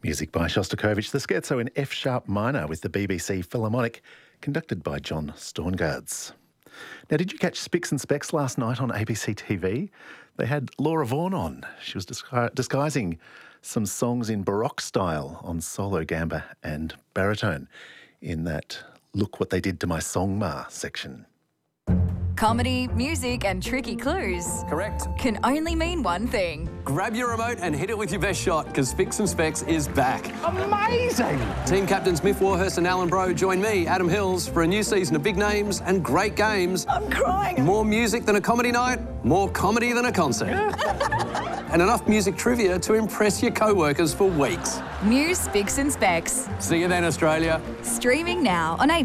Music by Shostakovich, the Scherzo in F-sharp minor with the BBC Philharmonic, conducted by John Storngards. Now, did you catch Spicks and Specks last night on ABC TV? They had Laura Vaughan on. She was disguising some songs in Baroque style on solo, gamba and baritone in that Look What They Did to My Song Ma section. Comedy, music and tricky clues Correct. can only mean one thing. Grab your remote and hit it with your best shot, because Spicks and Specks is back. Amazing! Team captains Miff Warhurst and Alan Bro join me, Adam Hills, for a new season of big names and great games. I'm crying. More music than a comedy night, more comedy than a concert. And enough music trivia to impress your co-workers for weeks. New Spicks and Specks. See you then, Australia. Streaming now on ABC.